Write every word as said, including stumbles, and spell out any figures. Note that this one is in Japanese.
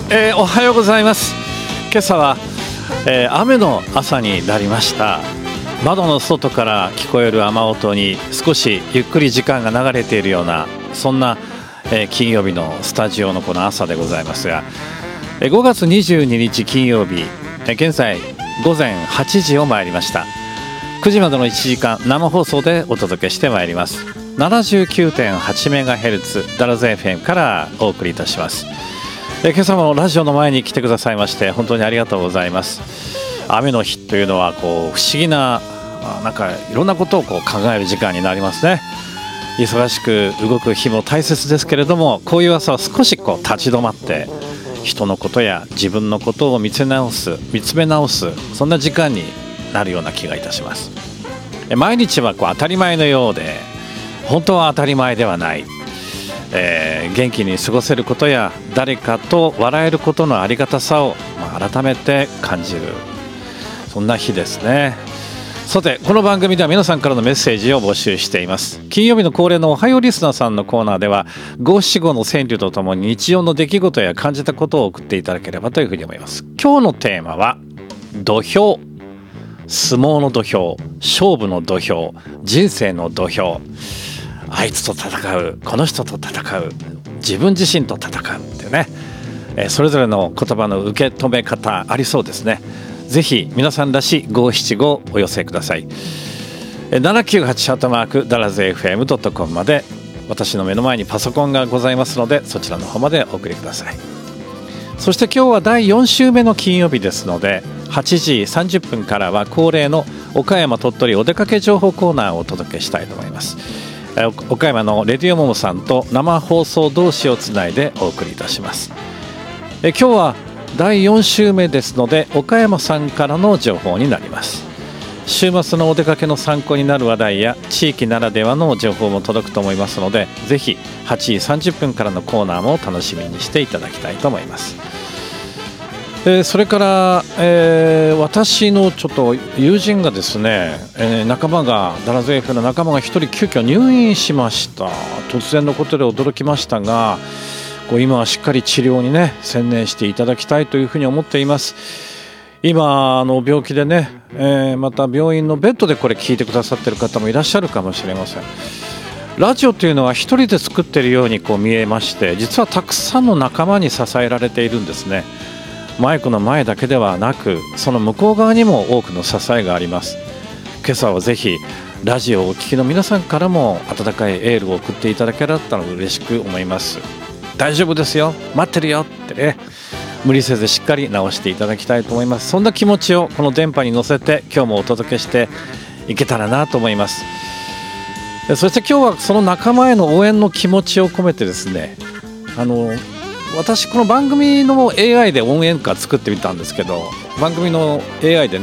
えー、おはようございます。今朝は、えー、雨の朝になりました。窓の外から聞こえる雨音に少しゆっくり時間が流れているようなそんな、えー、金曜日のスタジオのこの朝でございますが、えー、ごがつにじゅうににち金曜日、えー、現在ごぜんはちじを回りました。くじまでのいちじかん生放送でお届けしてまいります。 ななじゅうきゅうてんはちメガヘルツ ダラズ エフエム からお送りいたします。え今朝もラジオの前に来てくださいまして本当にありがとうございます。雨の日というのはこう不思議ななんかいろんなことをこう考える時間になりますね。忙しく動く日も大切ですけれども、こういう朝は少しこう立ち止まって人のことや自分のことを見つめ直す見つめ直すそんな時間になるような気がいたします。毎日はこう当たり前のようで本当は当たり前ではない、えー、元気に過ごせることや誰かと笑えることのありがたさを、まあ、改めて感じるそんな日ですね。さてこの番組では皆さんからのメッセージを募集しています。金曜日の恒例のおはようリスナーさんのコーナーでは五七五の川柳とともに日常の出来事や感じたことを送っていただければというふうに思います。今日のテーマは土俵、相撲の土俵、勝負の土俵、人生の土俵、あいつと戦う、この人と戦う、自分自身と戦うっていうね、えー、それぞれの言葉の受け止め方ありそうですね。ぜひ皆さんらしい五七五お寄せください。ななきゅうはちアットマークダラズ エフエムドットコム まで。私の目の前にパソコンがございますのでそちらの方までお送りください。そして今日はだいよん週目の金曜日ですのではちじさんじゅっぷんからは恒例の岡山鳥取お出かけ情報コーナーをお届けしたいと思います。岡山のレディオモモさんと生放送同士をつないでお送りいたします。え今日はだいよん週目ですので岡山さんからの情報になります。週末のお出かけの参考になる話題や地域ならではの情報も届くと思いますのでぜひはちじさんじゅっぷんからのコーナーも楽しみにしていただきたいと思います。えー、それから、えー、私のちょっと友人がですね、えー、仲間がダラズ エフ の仲間が一人急遽入院しました。突然のことで驚きましたがこう今はしっかり治療にね専念していただきたいというふうに思っています。今あの病気でね、えー、また病院のベッドでこれ聞いてくださっている方もいらっしゃるかもしれません。ラジオというのは一人で作っているようにこう見えまして実はたくさんの仲間に支えられているんですね。マイクの前だけではなくその向こう側にも多くの支えがあります。今朝はぜひラジオをお聞きの皆さんからも温かいエールを送っていただけたら嬉しく思います。大丈夫ですよ、待ってるよってね、無理せずしっかり直していただきたいと思います。そんな気持ちをこの電波に乗せて今日もお届けしていけたらなと思います。そして今日はその仲間への応援の気持ちを込めてですね、あの私この番組の エーアイ で応援歌作ってみたんですけど番組の エーアイ でね